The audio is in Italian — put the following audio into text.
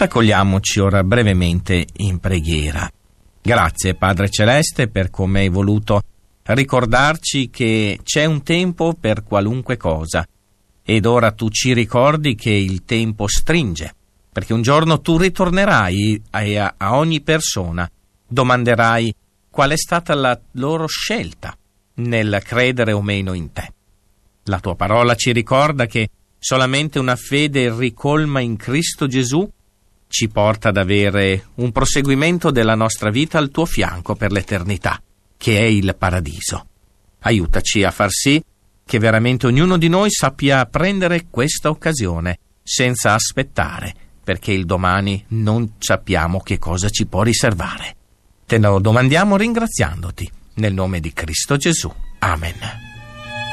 Raccogliamoci ora brevemente in preghiera. Grazie, Padre Celeste, per come hai voluto ricordarci che c'è un tempo per qualunque cosa, ed ora tu ci ricordi che il tempo stringe, perché un giorno tu ritornerai e a ogni persona domanderai qual è stata la loro scelta nel credere o meno in te. La tua parola ci ricorda che solamente una fede ricolma in Cristo Gesù ci porta ad avere un proseguimento della nostra vita al tuo fianco per l'eternità, che è il paradiso. Aiutaci a far sì che veramente ognuno di noi sappia prendere questa occasione senza aspettare, perché il domani non sappiamo che cosa ci può riservare. Te lo domandiamo ringraziandoti, nel nome di Cristo Gesù. Amen.